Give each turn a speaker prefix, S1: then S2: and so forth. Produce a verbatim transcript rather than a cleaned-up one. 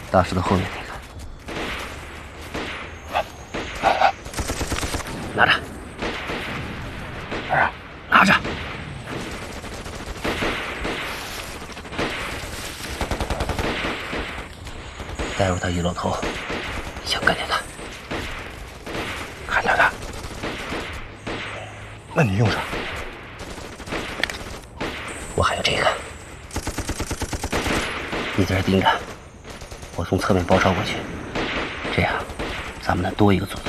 S1: 大石头后面那个。拿着。
S2: 儿啊，
S1: 拿着。带入到一楼头，想干掉他。
S2: 干掉他？那你用啥？
S1: 我还有这个，你在这盯着，我从侧面包抄过去，这样咱们能多一个组。